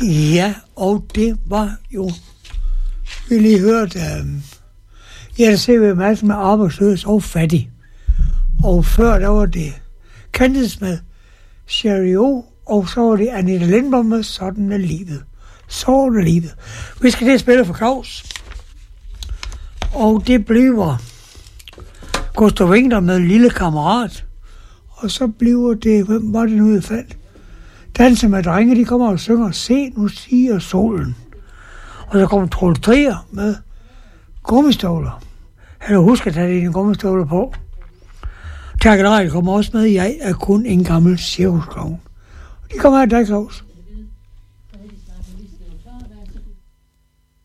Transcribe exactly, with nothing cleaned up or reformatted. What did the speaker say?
Ja, og det var jo, vi lige hørt, øh, jeg ser ved massen med arbejdsløs og fattig. Og før der var det Candice med Sherry O, og så var det Anita Lindberg med Sådan er livet. Sådan er livet. Vi skal til at spille for Claus. Og det bliver Gustav Winter med Lille Kammerat. Og så bliver det, hvem var det nu i fald? Danser med drenge, de kommer og synger Se, nu siger solen. Og så kommer Troels Trier med gummistøvler. Han har husket at tage dine gummistøvler på. Takkerej kommer også med, jeg er kun en gammel cirkusklovn. De kommer af dig, Claus.